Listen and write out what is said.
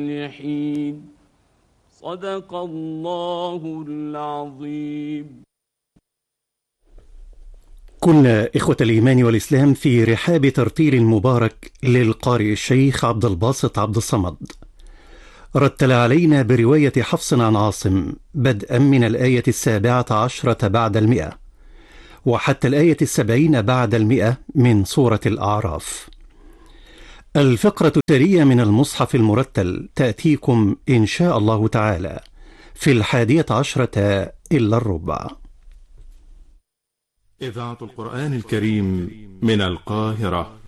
الصالحين. صدق الله العظيم. كنا إخوة الإيمان والإسلام في رحاب ترتيل مبارك للقارئ الشيخ عبد الباسط عبد الصمد. رتل علينا برواية حفص عن عاصم بدءا من الآية 17 بعد 100 وحتى الآية 70 بعد 100 من سورة الأعراف. الفقرة التالية من المصحف المرتل تأتيكم إن شاء الله تعالى في 11 إلا الربع. إذاعة القرآن الكريم من القاهرة.